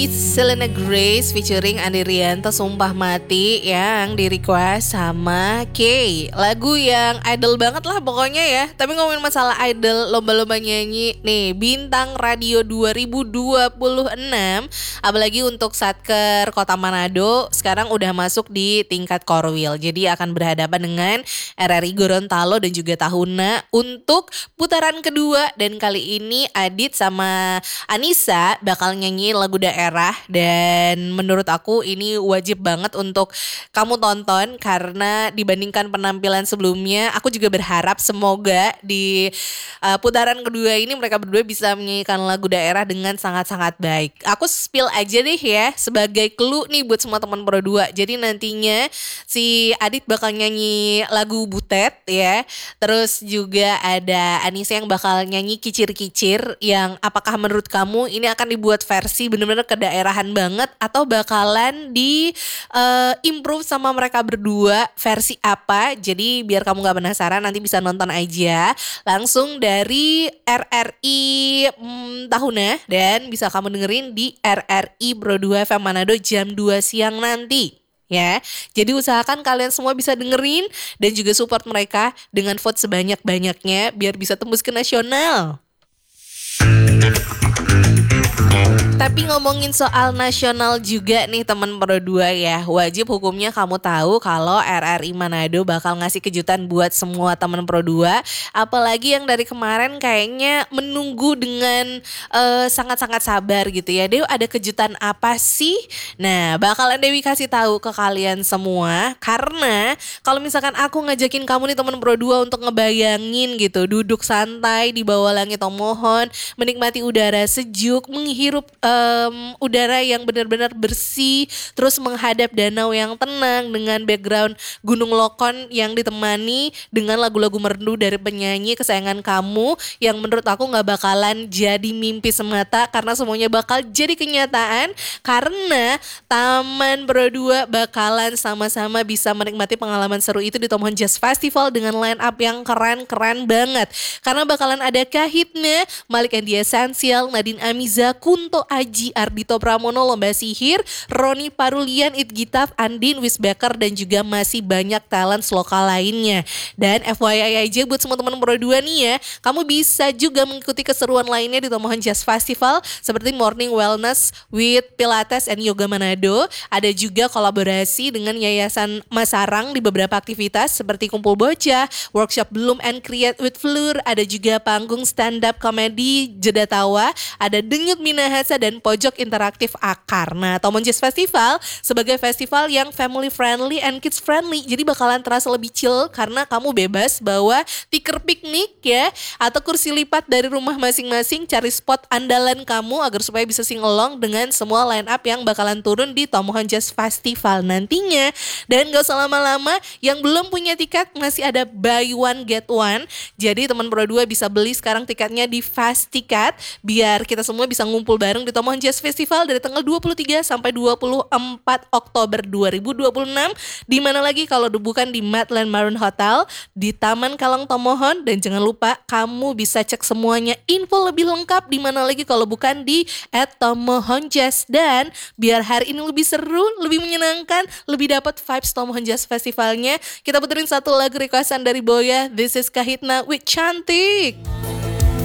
Selena Grace featuring Andi Rianto Sumpah Mati yang di request sama Kay. Lagu yang idol banget lah pokoknya ya. Tapi ngomongin masalah idol, lomba-lomba nyanyi nih, Bintang Radio 2026, apalagi untuk Satker Kota Manado sekarang udah masuk di tingkat Korwil. Jadi akan berhadapan dengan RRI Gorontalo dan juga Tahuna untuk putaran kedua. Dan kali ini Adit sama Anissa bakal nyanyi lagu daerah, dan menurut aku ini wajib banget untuk kamu tonton karena dibandingkan penampilan sebelumnya, aku juga berharap semoga di putaran kedua ini mereka berdua bisa menyanyikan lagu daerah dengan sangat-sangat baik. Aku spill aja deh ya sebagai clue nih buat semua teman Pro 2. Jadi nantinya si Adit bakal nyanyi lagu Butet ya. Terus juga ada Anissa yang bakal nyanyi Kicir-Kicir, yang apakah menurut kamu ini akan dibuat versi bener-bener kedaerahan banget atau bakalan di improve sama mereka berdua, versi apa? Jadi biar kamu gak penasaran, nanti bisa nonton aja langsung dari RRI Tahuna, dan bisa kamu dengerin di RRI Pro 2 FM Manado jam 2 siang nanti. Ya, jadi usahakan kalian semua bisa dengerin dan juga support mereka dengan vote sebanyak-banyaknya biar bisa tembus ke nasional. Tapi ngomongin soal nasional juga nih teman Pro 2 ya, wajib hukumnya kamu tahu kalau RRI Manado bakal ngasih kejutan buat semua teman Pro 2. Apalagi yang dari kemarin kayaknya menunggu dengan sangat-sangat sabar gitu ya. Dew, ada kejutan apa sih? Nah, bakalan Dewi kasih tahu ke kalian semua, karena kalau misalkan aku ngajakin kamu nih teman Pro 2 untuk ngebayangin gitu, duduk santai di bawah langit Tomohon, menikmati udara sejuk, menghirup udara yang benar-benar bersih, terus menghadap danau yang tenang dengan background Gunung Lokon yang ditemani dengan lagu-lagu merdu dari penyanyi kesayangan kamu, yang menurut aku gak bakalan jadi mimpi semata karena semuanya bakal jadi kenyataan, karena Taman Pro 2 bakalan sama-sama bisa menikmati pengalaman seru itu di Tomohon Jazz Festival dengan line up yang keren-keren banget. Karena bakalan ada Kahitna, Malik and the Essential, Nadine Amiza, Kunto Aji, Ardhito Pramono, Lomba Sihir, Roni Parulian, Itgitaf, Andin, Wisbecker, dan juga masih banyak talent lokal lainnya. Dan FYI aja buat semua teman Pro 2 nih ya, kamu bisa juga mengikuti keseruan lainnya di Tomohon Jazz Festival seperti Morning Wellness with Pilates and Yoga Manado. Ada juga kolaborasi dengan Yayasan Masarang di beberapa aktivitas seperti Kumpul Bocah, Workshop Bloom and Create with Fleur, ada juga panggung stand up comedy Jeda Tawa, ada Denyut Minahasa, dan pojok interaktif Akar. Nah, Tomohon Jazz Festival sebagai festival yang family friendly and kids friendly, jadi bakalan terasa lebih chill karena kamu bebas bawa tikar piknik ya, atau kursi lipat dari rumah masing-masing, cari spot andalan kamu agar supaya bisa sing along dengan semua line up yang bakalan turun di Tomohon Jazz Festival nantinya. Dan gak usah lama-lama, yang belum punya tiket masih ada buy one get one, jadi teman Pro 2 bisa beli sekarang tiketnya di Fast Ticket biar kita semua bisa ngumpul bareng di Tomohon Jazz Festival dari tanggal 23 sampai 24 Oktober 2026. Di mana lagi kalau bukan di Madland Maroon Hotel di Taman Kalong Tomohon. Dan jangan lupa kamu bisa cek semuanya info lebih lengkap di mana lagi kalau bukan di @tomohonjazz. Dan biar hari ini lebih seru, lebih menyenangkan, lebih dapat vibes Tomohon Jazz Festivalnya, kita puterin satu lagu requestan dari Boya, This is Kahitna with Cantik.